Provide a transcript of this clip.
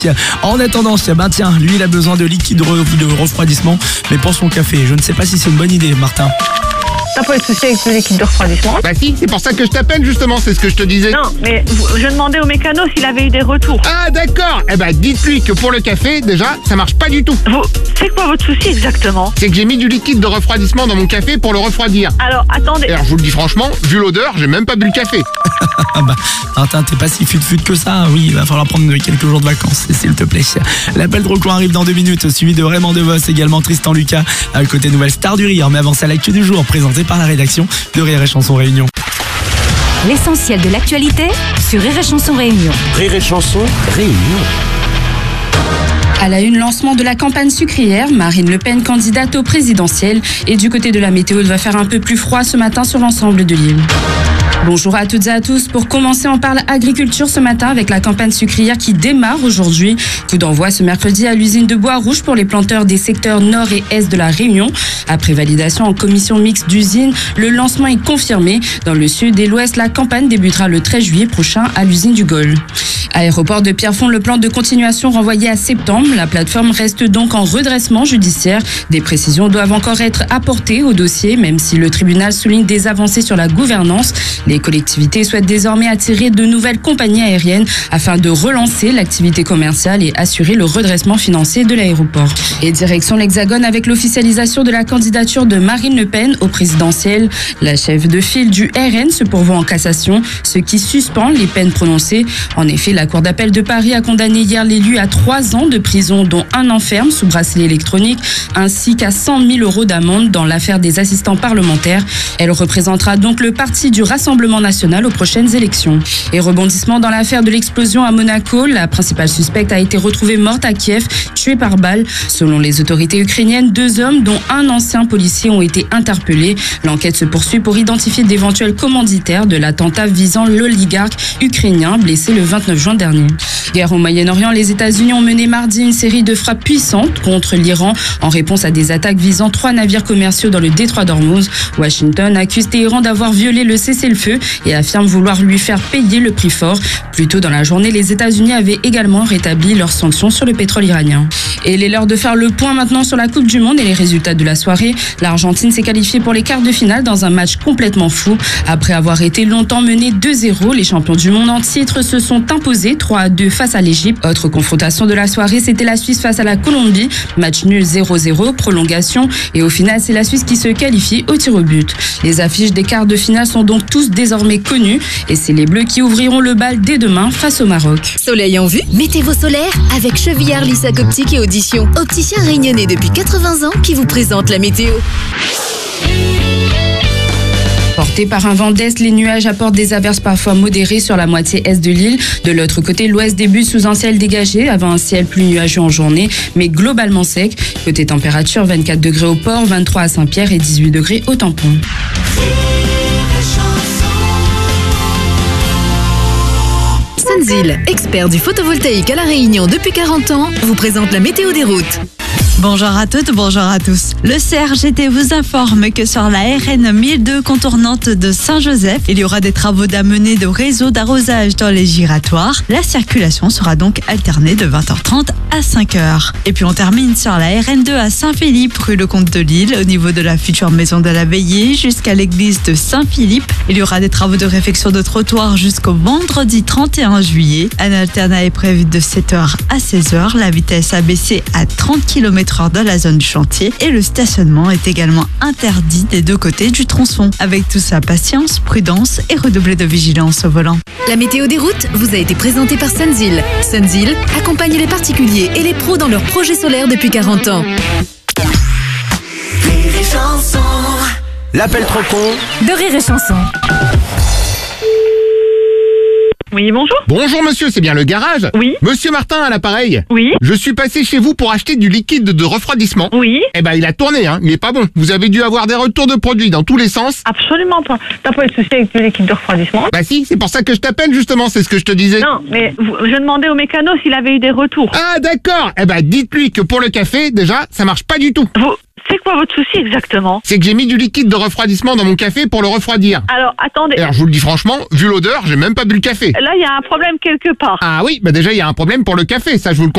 En attendant, tiens, lui il a besoin de liquide de refroidissement, mais pour son café, je ne sais pas si c'est une bonne idée, Martin. T'as pas de souci avec le liquide de refroidissement? Bah si, c'est pour ça que je t'appelle justement, c'est ce que je te disais. Non, mais je demandais au mécano s'il avait eu des retours. Ah d'accord. Eh ben dites-lui que pour le café, déjà, ça marche pas du tout. C'est quoi votre souci exactement? C'est que j'ai mis du liquide de refroidissement dans mon café pour le refroidir. Alors, attendez. Et alors je vous le dis franchement, vu l'odeur, j'ai même pas bu le café. Ah bah, Martin, t'es pas si fut que ça. Oui, il va falloir prendre quelques jours de vacances, s'il te plaît. L'appel trop court arrive dans 2 minutes, suivi de Raymond DeVos, également Tristan Lucas, à côté nouvelle star du rire. Mais avant ça, l'actu du jour, présenté par la rédaction de Rire et Chanson Réunion. L'essentiel de l'actualité sur Rire et Chanson Réunion. Rire et Chanson Réunion. À la une, lancement de la campagne sucrière, Marine Le Pen candidate au présidentiel. Et du côté de la météo, il va faire un peu plus froid ce matin sur l'ensemble de l'île. Bonjour à toutes et à tous. Pour commencer, on parle agriculture ce matin avec la campagne sucrière qui démarre aujourd'hui. Coup d'envoi ce mercredi à l'usine de Bois-Rouge pour les planteurs des secteurs nord et est de la Réunion. Après validation en commission mixte d'usine, le lancement est confirmé. Dans le sud et l'ouest, la campagne débutera le 13 juillet prochain à l'usine du Gol. Aéroport de Pierrefonds, le plan de continuation renvoyé à septembre. La plateforme reste donc en redressement judiciaire. Des précisions doivent encore être apportées au dossier, même si le tribunal souligne des avancées sur la gouvernance. Les collectivités souhaitent désormais attirer de nouvelles compagnies aériennes afin de relancer l'activité commerciale et assurer le redressement financier de l'aéroport. Et direction l'Hexagone avec l'officialisation de la candidature de Marine Le Pen au présidentiel. La chef de file du RN se pourvoit en cassation, ce qui suspend les peines prononcées. En effet, la Cour d'appel de Paris a condamné hier l'élu à 3 ans de prison, dont 1 an ferme sous bracelet électronique, ainsi qu'à 100 000 € d'amende dans l'affaire des assistants parlementaires. Elle représentera donc le parti du Rassemblement national aux prochaines élections. Et rebondissement dans l'affaire de l'explosion à Monaco, la principale suspecte a été retrouvée morte à Kiev, tuée par balle. Selon les autorités ukrainiennes, 2 hommes, dont un ancien policier, ont été interpellés. L'enquête se poursuit pour identifier d'éventuels commanditaires de l'attentat visant l'oligarque ukrainien blessé le 29 juin dernier. Guerre au Moyen-Orient, les États-Unis ont mené mardi une série de frappes puissantes contre l'Iran en réponse à des attaques visant 3 navires commerciaux dans le détroit d'Ormuz. Washington accuse Téhéran d'avoir violé le cessez-le-feu et affirme vouloir lui faire payer le prix fort. Plus tôt dans la journée, les États-Unis avaient également rétabli leurs sanctions sur le pétrole iranien. Et il est l'heure de faire le point maintenant sur la Coupe du Monde et les résultats de la soirée. L'Argentine s'est qualifiée pour les quarts de finale dans un match complètement fou. Après avoir été longtemps menés 2-0, les champions du monde en titre se sont imposés 3-2 face à l'Égypte. Autre confrontation de la soirée, c'était la Suisse face à la Colombie. Match nul 0-0, prolongation. Et au final, c'est la Suisse qui se qualifie au tir au but. Les affiches des quarts de finale sont donc tous désormais connus. Et c'est les Bleus qui ouvriront le bal dès demain face au Maroc. Soleil en vue, mettez vos solaires avec Chevillard Lissac Optique et Audition. Opticien réunionnais depuis 80 ans qui vous présente la météo. Portés par un vent d'est, les nuages apportent des averses parfois modérées sur la moitié est de l'île. De l'autre côté, l'ouest débute sous un ciel dégagé, avant un ciel plus nuageux en journée, mais globalement sec. Côté température, 24 degrés au port, 23 à Saint-Pierre et 18 degrés au tampon. Sunzil, expert du photovoltaïque à La Réunion depuis 40 ans, vous présente la météo des routes. Bonjour à toutes, bonjour à tous. Le CRGT vous informe que sur la RN 1002 contournante de Saint-Joseph, il y aura des travaux d'amener de réseau d'arrosage dans les giratoires. La circulation sera donc alternée de 20h30 à 5h. Et puis on termine sur la RN2 à Saint-Philippe, rue Le Comte de Lille, au niveau de la future maison de la Veillée jusqu'à l'église de Saint-Philippe. Il y aura des travaux de réfection de trottoir jusqu'au vendredi 31 juillet. Un alternat est prévu de 7h à 16h. La vitesse a baissé à 30 km/h dans la zone du chantier et le stationnement est également interdit des 2 côtés du tronçon. Avec tout ça, patience, prudence et redoubler de vigilance au volant. La météo des routes vous a été présentée par Sunzil. Sunzil accompagne les particuliers et les pros dans leurs projets solaires depuis 40 ans. L'appel trop con De Rire et Chanson. Oui, bonjour. Bonjour monsieur, c'est bien le garage? Oui. Monsieur Martin à l'appareil? Oui. Je suis passé chez vous pour acheter du liquide de refroidissement. Oui. Eh ben il a tourné, il est pas bon. Vous avez dû avoir des retours de produits dans tous les sens. Absolument pas. T'as pas de souci avec le liquide de refroidissement? Bah si, c'est pour ça que je t'appelle justement, c'est ce que je te disais. Non, mais je demandais au mécano s'il avait eu des retours. Ah d'accord. Eh ben dites-lui que pour le café, déjà, ça marche pas du tout. C'est quoi votre souci exactement? C'est que j'ai mis du liquide de refroidissement dans mon café pour le refroidir. Alors, attendez. Alors je vous le dis franchement, vu l'odeur, j'ai même pas bu le café. Là, il y a un problème quelque part. Ah oui, bah déjà il y a un problème pour le café, ça je vous le